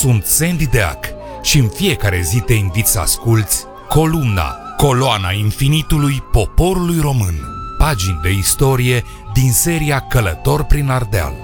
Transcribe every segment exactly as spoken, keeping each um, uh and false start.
Sunt Sandy Deac și în fiecare zi te invit să asculți Columna, coloana infinitului poporului român. Pagini de istorie din seria Călător prin Ardeal.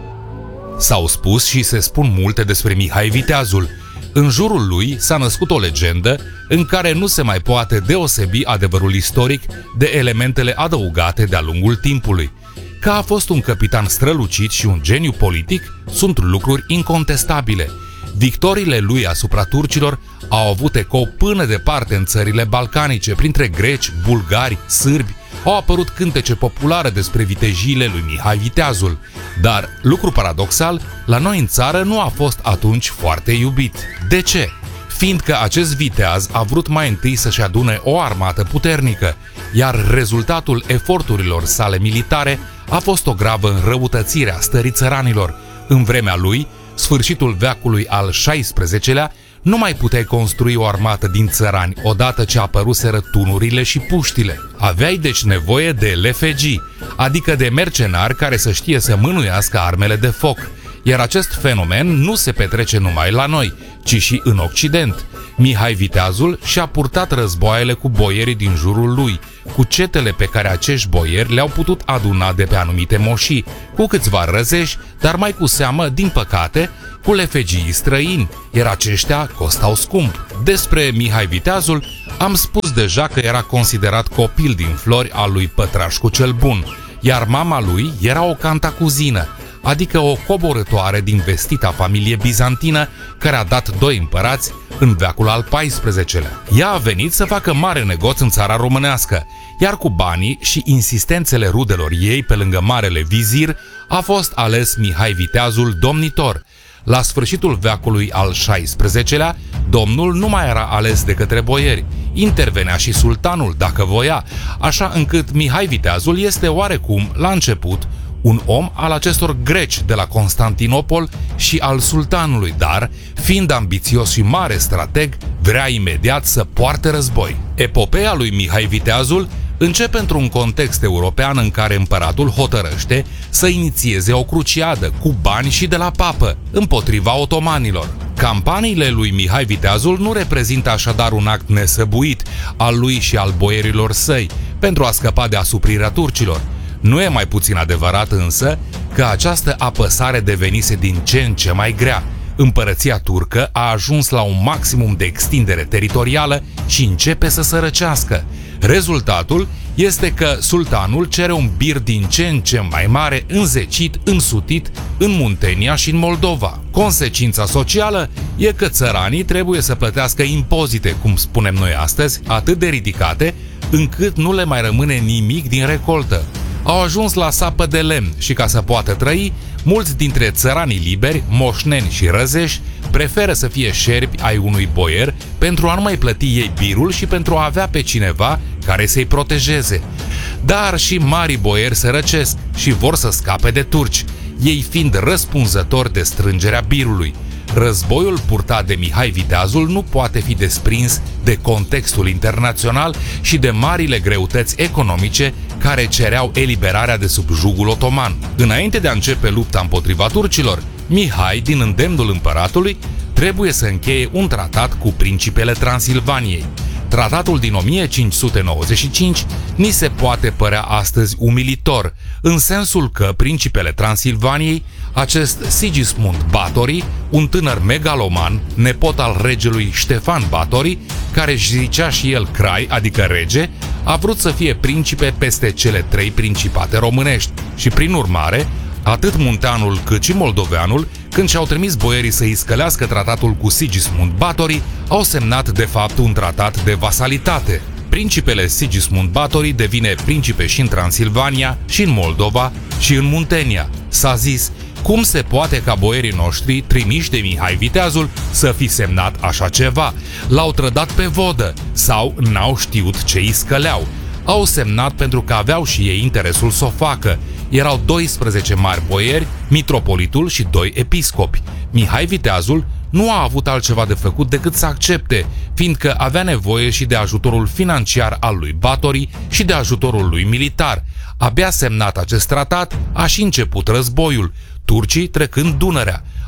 S-au spus și se spun multe despre Mihai Viteazul. În jurul lui s-a născut o legendă în care nu se mai poate deosebi adevărul istoric de elementele adăugate de-a lungul timpului. Că a fost un capitan strălucit și un geniu politic sunt lucruri incontestabile. Victoriile lui asupra turcilor au avut ecou până departe în țările balcanice, printre greci, bulgari, sârbi. Au apărut cântece populare despre vitejiile lui Mihai Viteazul, dar, lucru paradoxal, la noi în țară nu a fost atunci foarte iubit. De ce? Fiindcă acest viteaz a vrut mai întâi să-și adune o armată puternică, iar rezultatul eforturilor sale militare a fost o gravă înrăutățire a stării țăranilor. În vremea lui, sfârșitul veacului al șaisprezecelea, nu mai puteai construi o armată din țărani odată ce apăruseră tunurile și puștile. Aveai deci nevoie de L F G, adică de mercenari care să știe să mânuiască armele de foc. Iar acest fenomen nu se petrece numai la noi, ci și în Occident. Mihai Viteazul și-a purtat războaiele cu boierii din jurul lui, cu cetele pe care acești boieri le-au putut aduna de pe anumite moșii, cu câțiva răzeși, dar mai cu seamă, din păcate, cu lefegii străini, iar aceștia costau scump. Despre Mihai Viteazul am spus deja că era considerat copil din flori al lui Pătrașcu cel Bun, iar mama lui era o cantacuzină, adică o coborătoare din vestita familie bizantină care a dat doi împărați în veacul al paisprezecelea. Ea a venit să facă mare negoț în țara românească, iar cu banii și insistențele rudelor ei pe lângă marele vizir a fost ales Mihai Viteazul domnitor. La sfârșitul veacului al șaisprezecelea, domnul nu mai era ales de către boieri, intervenea și sultanul dacă voia, așa încât Mihai Viteazul este oarecum, la început, un om al acestor greci de la Constantinopol și al sultanului, dar, fiind ambițios și mare strateg, vrea imediat să poarte război. Epopeea lui Mihai Viteazul începe într-un context european în care împăratul hotărăște să inițieze o cruciadă cu bani și de la papă împotriva otomanilor. Campaniile lui Mihai Viteazul nu reprezintă așadar un act nesăbuit al lui și al boierilor săi pentru a scăpa de asuprirea turcilor. Nu e mai puțin adevărat însă că această apăsare devenise din ce în ce mai grea. Împărăția turcă a ajuns la un maximum de extindere teritorială și începe să sărăcească. Rezultatul este că sultanul cere un bir din ce în ce mai mare, înzecit, însutit în Muntenia și în Moldova. Consecința socială e că țăranii trebuie să plătească impozite, cum spunem noi astăzi, atât de ridicate, încât nu le mai rămâne nimic din recoltă. Au ajuns la sapă de lemn și ca să poată trăi, mulți dintre țăranii liberi, moșneni și răzeși, preferă să fie șerpi ai unui boier pentru a nu mai plăti ei birul și pentru a avea pe cineva care să-i protejeze. Dar și mari boieri sărăcesc și vor să scape de turci, ei fiind răspunzători de strângerea birului. Războiul purtat de Mihai Viteazul nu poate fi desprins de contextul internațional și de marile greutăți economice care cereau eliberarea de sub jugul otoman. Înainte de a începe lupta împotriva turcilor, Mihai, din îndemnul împăratului, trebuie să încheie un tratat cu principele Transilvaniei. Tratatul din o mie cinci sute nouăzeci și cinci ni se poate părea astăzi umilitor, în sensul că principele Transilvaniei, acest Sigismund Báthory, un tânăr megaloman, nepot al regelui Ștefan Báthory, care își zicea și el crai, adică rege, a vrut să fie principe peste cele trei principate românești și, prin urmare, atât munteanul cât și moldoveanul, când și-au trimis boierii să-i scălească tratatul cu Sigismund Báthory, au semnat de fapt un tratat de vasalitate. Principele Sigismund Báthory devine principe și în Transilvania, și în Moldova, și în Muntenia. S-a zis, cum se poate ca boierii noștri, trimiși de Mihai Viteazul, să fi semnat așa ceva? L-au trădat pe vodă sau n-au știut ce îi scăleau. Au semnat pentru că aveau și ei interesul să o facă. Erau doisprezece mari boieri, mitropolitul și doi episcopi. Mihai Viteazul nu a avut altceva de făcut decât să accepte, fiindcă avea nevoie și de ajutorul financiar al lui Báthory și de ajutorul lui militar. Abia semnat acest tratat, a și început războiul, turcii trecând Dunărea.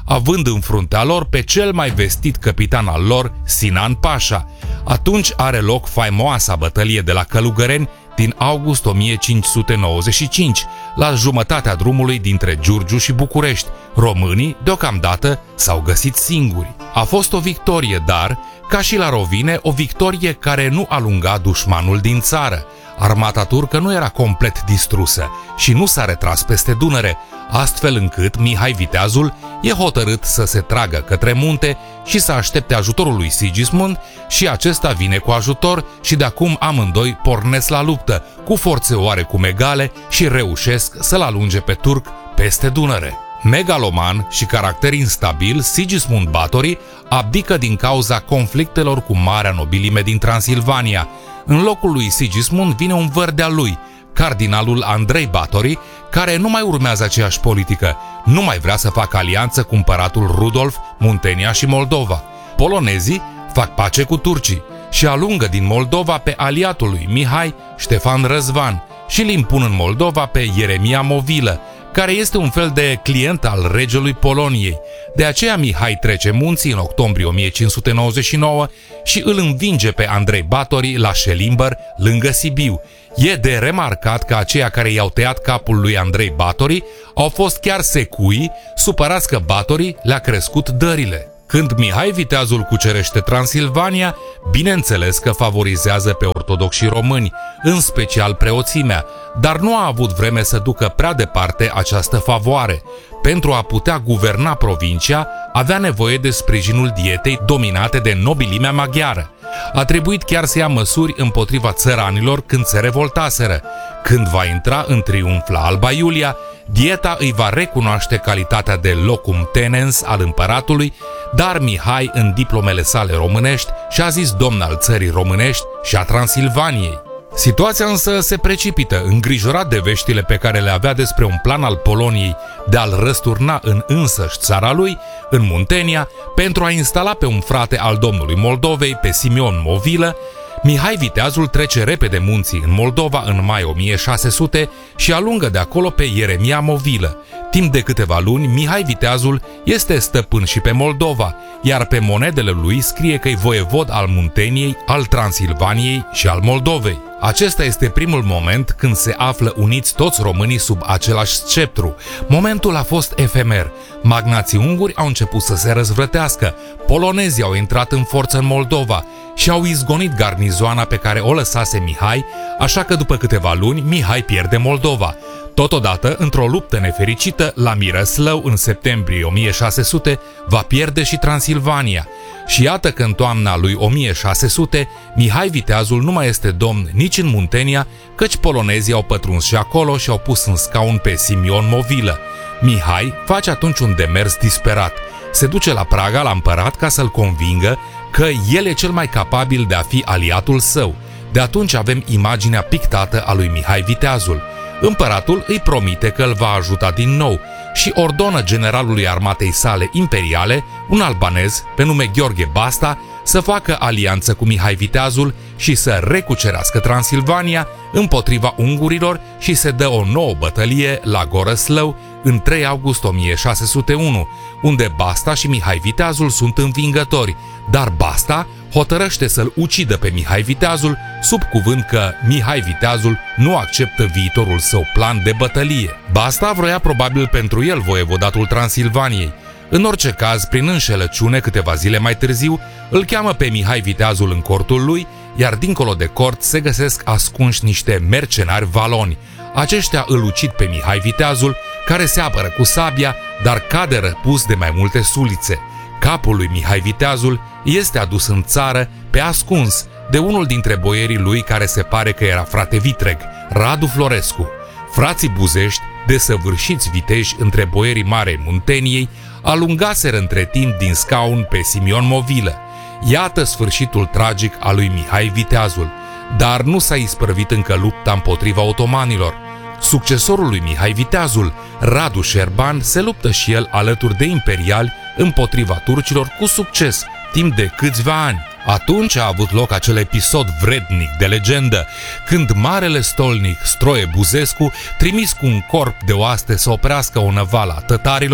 având în fruntea lor pe cel mai vestit capitan al lor, Sinan Pașa. Atunci are loc faimoasa bătălie de la Călugăreni din august o mie cinci sute nouăzeci și cinci, la jumătatea drumului dintre Giurgiu și București. Românii, deocamdată, s-au găsit singuri. A fost o victorie, dar, ca și la Rovine, o victorie care nu alunga dușmanul din țară. Armata turcă nu era complet distrusă și nu s-a retras peste Dunăre, astfel încât Mihai Viteazul e hotărât să se tragă către munte și să aștepte ajutorul lui Sigismund și acesta vine cu ajutor și de acum amândoi pornesc la luptă, cu forțe oarecum egale și reușesc să-l alunge pe turc peste Dunăre. Megaloman și caracter instabil, Sigismund Báthory abdică din cauza conflictelor cu marea nobilime din Transilvania. În locul lui Sigismund vine un văr de-al lui, cardinalul Andrei Báthory, care nu mai urmează aceeași politică, nu mai vrea să facă alianță cu împăratul Rudolf, Muntenia și Moldova. Polonezii fac pace cu turcii și alungă din Moldova pe aliatul lui Mihai, Ștefan Răzvan, și îl impun în Moldova pe Ieremia Movilă, care este un fel de client al regelui Poloniei. De aceea Mihai trece munții în octombrie o mie cinci sute nouăzeci și nouă și îl învinge pe Andrei Báthory la Șelimbăr, lângă Sibiu. E de remarcat că aceia care i-au tăiat capul lui Andrei Báthory au fost chiar secuii, supărați că Báthory le-a crescut dările. Când Mihai Viteazul cucerește Transilvania, bineînțeles că favorizează pe ortodoxi români, în special preoțimea, dar nu a avut vreme să ducă prea departe această favoare. Pentru a putea guverna provincia, avea nevoie de sprijinul dietei dominate de nobilimea maghiară. A trebuit chiar să ia măsuri împotriva țăranilor când se revoltaseră. Când va intra în triumf la Alba Iulia, dieta îi va recunoaște calitatea de locum tenens al împăratului, dar Mihai, în diplomele sale românești, și-a zis domn al țării românești și a Transilvaniei. Situația însă se precipită, îngrijorat de veștile pe care le avea despre un plan al Poloniei de a-l răsturna în însăși țara lui, în Muntenia, pentru a instala pe un frate al domnului Moldovei, pe Simeon Movilă. Mihai Viteazul trece repede munții în Moldova în mai o mie șase sute și alungă de acolo pe Ieremia Movilă. Timp de câteva luni, Mihai Viteazul este stăpân și pe Moldova, iar pe monedele lui scrie că e voievod al Munteniei, al Transilvaniei și al Moldovei. Acesta este primul moment când se află uniți toți românii sub același sceptru. Momentul a fost efemer. Magnații unguri au început să se răzvrătească, polonezii au intrat în forță în Moldova și au izgonit garnizoana pe care o lăsase Mihai, așa că după câteva luni Mihai pierde Moldova. Totodată, într-o luptă nefericită, la Mirăslău, în septembrie o mie șase sute, va pierde și Transilvania. Și iată că în toamna lui o mie șase sute, Mihai Viteazul nu mai este domn nici în Muntenia, căci polonezii au pătruns și acolo și au pus în scaun pe Simeon Movilă. Mihai face atunci un demers disperat. Se duce la Praga, la împărat, ca să-l convingă că el e cel mai capabil de a fi aliatul său. De atunci avem imaginea pictată a lui Mihai Viteazul. Împăratul îi promite că îl va ajuta din nou și ordonă generalului armatei sale imperiale, un albanez pe nume Gheorghe Basta, să facă alianță cu Mihai Viteazul și să recucerească Transilvania împotriva ungurilor și se dă o nouă bătălie la Gorăslău în trei august o mie șase sute unu, unde Basta și Mihai Viteazul sunt învingători, dar Basta hotărăște să-l ucidă pe Mihai Viteazul sub cuvânt că Mihai Viteazul nu acceptă viitorul său plan de bătălie. Basta vroia probabil pentru el voievodatul Transilvaniei. În orice caz, prin înșelăciune, câteva zile mai târziu, îl cheamă pe Mihai Viteazul în cortul lui, iar dincolo de cort se găsesc ascunși niște mercenari valoni. Aceștia îl ucid pe Mihai Viteazul, care se apără cu sabia, dar cade răpus de mai multe sulițe. Capul lui Mihai Viteazul este adus în țară pe ascuns de unul dintre boierii lui care se pare că era frate vitreg, Radu Florescu. Frații buzești, desăvârșiți viteji între boierii Marei Munteniei, alungaseră între timp din scaun pe Simeon Movilă. Iată sfârșitul tragic al lui Mihai Viteazul, dar nu s-a isprăvit încă lupta împotriva otomanilor. Succesorul lui Mihai Viteazul, Radu Șerban, se luptă și el alături de imperiali împotriva turcilor cu succes, timp de câțiva ani. Atunci a avut loc acel episod vrednic de legendă, când marele stolnic Stroie Buzescu, trimis cu un corp de oaste să oprească o năvală a tătarilor,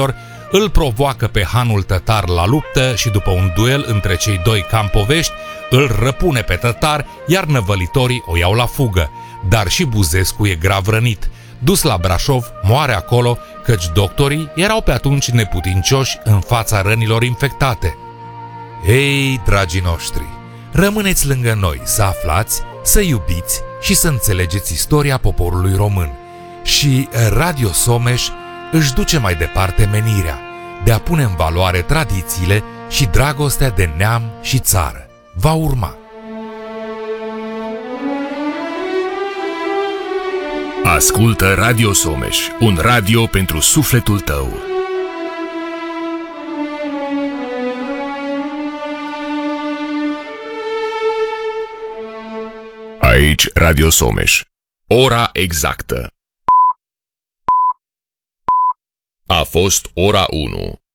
îl provoacă pe hanul tătar la luptă și după un duel între cei doi campovești, îl răpune pe tătar, iar năvălitorii o iau la fugă. Dar și Buzescu e grav rănit. Dus la Brașov, moare acolo, căci doctorii erau pe atunci neputincioși în fața rănilor infectate. Ei, dragii noștri, rămâneți lângă noi să aflați, să iubiți și să înțelegeți istoria poporului român. Și Radio Someș își duce mai departe menirea de a pune în valoare tradițiile și dragostea de neam și țară. Va urma. Ascultă Radio Someș, un radio pentru sufletul tău. Aici Radio Someș. Ora exactă. A fost ora unu.